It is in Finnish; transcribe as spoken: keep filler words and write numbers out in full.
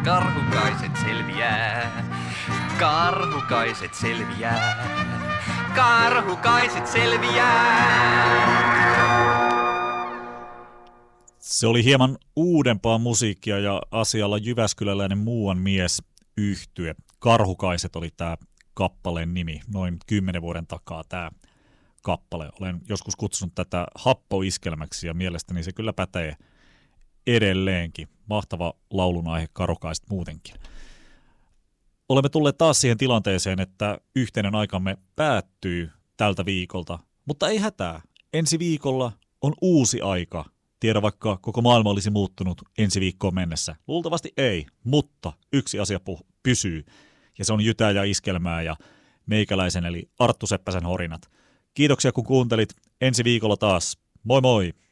karhukaiset selviää. Karhukaiset selviää. Karhukaiset selviää. Se oli hieman uudempaa musiikkia ja asialla jyväskyläläinen muuan mies yhtye. Karhukaiset oli tämä kappaleen nimi, noin kymmenen vuoden takaa tämä kappale. Olen joskus kutsunut tätä happoiskelmäksi ja mielestäni se kyllä pätee edelleenkin. Mahtava laulun aihe Karhukaiset muutenkin. Olemme tulleet taas siihen tilanteeseen, että yhteinen aikamme päättyy tältä viikolta, mutta ei hätää. Ensi viikolla on uusi aika. Tiedä, vaikka koko maailma olisi muuttunut ensi viikkoon mennessä. Luultavasti ei, mutta yksi asia puh- pysyy, ja se on jytää ja iskelmää ja meikäläisen eli Arttu Seppäsen horinat. Kiitoksia kun kuuntelit. Ensi viikolla taas. Moi moi!